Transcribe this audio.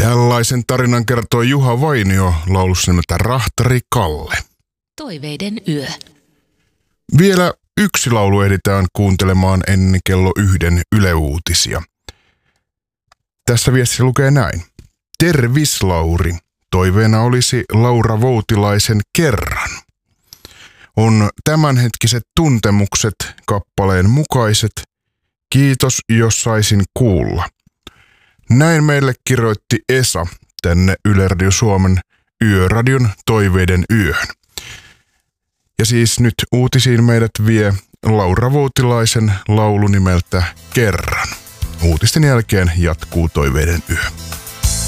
Tällaisen tarinan kertoi Juha Vainio laulussa nimeltä Rahtari Kalle. Toiveiden yö. Vielä yksi laulu ehditään kuuntelemaan ennen kello 1 Yle Uutisia. Tässä viestissä lukee näin. Tervis Lauri. Toiveena olisi Laura Voutilaisen Kerran. On tämänhetkiset tuntemukset kappaleen mukaiset. Kiitos, jos saisin kuulla. Näin meille kirjoitti Esa tänne Yle Radio Suomen Yöradion Toiveiden yöhön. Ja siis nyt uutisiin meidät vie Laura Voutilaisen laulu nimeltä Kerran. Uutisten jälkeen jatkuu Toiveiden yö.